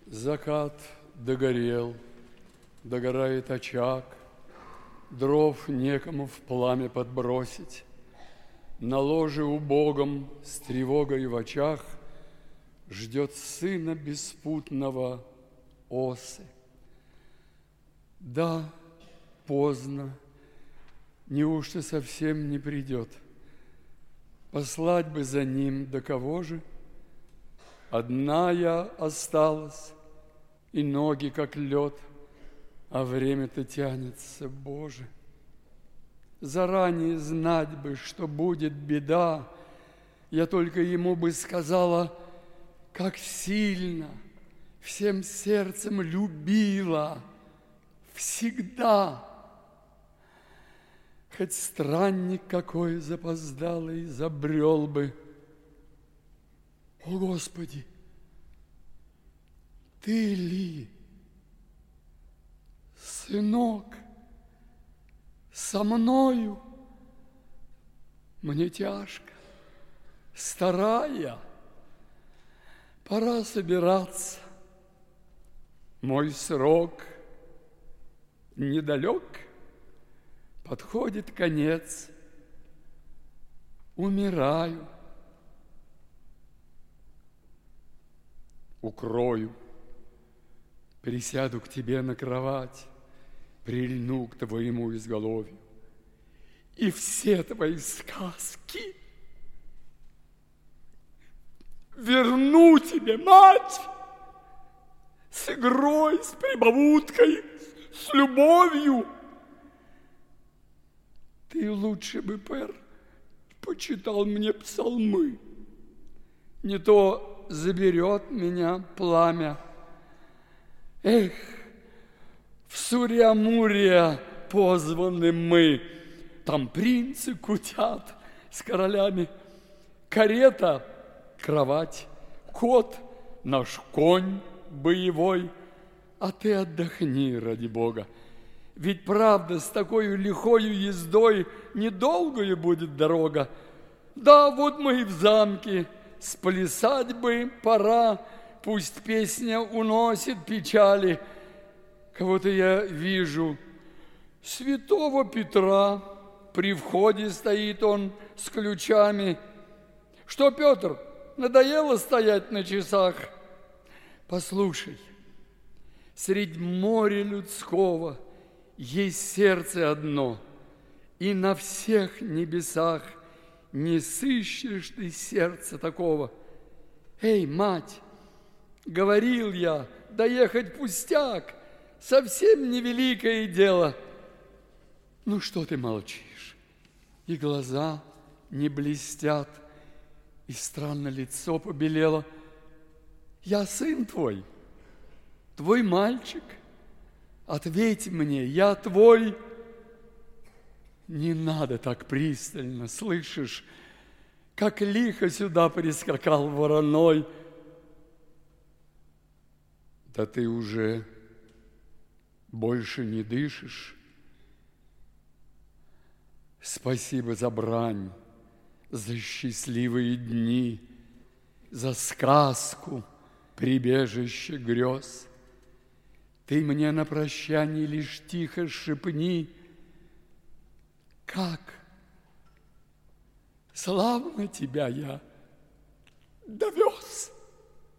Закат догорел, догорает очаг, дров некому в пламя подбросить. На ложе убогом с тревогой в очах ждет сына беспутного осы. Да, поздно, неужто совсем не придет? Послать бы за ним, да кого же? Одна я осталась, и ноги как лед, а время-то тянется, Боже. Заранее знать бы, что будет беда, я только ему бы сказала, как сильно, всем сердцем любила, всегда. Хоть странник какой запоздалый забрел бы. О, Господи, Ты ли, сынок, со мною? Мне тяжко, старая, пора собираться. Мой срок недалек, подходит конец, умираю. Укрою, присяду к тебе на кровать, прильну к твоему изголовью, и все твои сказки верну тебе, мать, с игрой, с прибауткой, с любовью. Ты лучше бы, Пэр, почитал мне псалмы, не то заберет меня пламя. Эх, в Сурья-Мурья позваны мы, там принцы кутят с королями, карета, кровать, кот, наш конь боевой. А ты отдохни, ради Бога, ведь правда с такой лихою ездой недолгою будет дорога. Да, вот мы и в замке, сплясать бы пора, пусть песня уносит печали. Кого-то я вижу, святого Петра, при входе стоит он с ключами. Что, Петр, надоело стоять на часах? Послушай, средь моря людского есть сердце одно, и на всех небесах не сыщешь ты сердца такого. Эй, мать, говорил я, доехать пустяк, совсем невеликое дело. Ну, что ты молчишь? И глаза не блестят, и странно лицо побелело. Я сын твой, твой мальчик. Ответь мне, я твой. Не надо так пристально, слышишь, как лихо сюда прискакал вороной. Да ты уже больше не дышишь. Спасибо за брань, за счастливые дни, за сказку, прибежище грез. Ты мне на прощание лишь тихо шепни, как славно тебя я довез.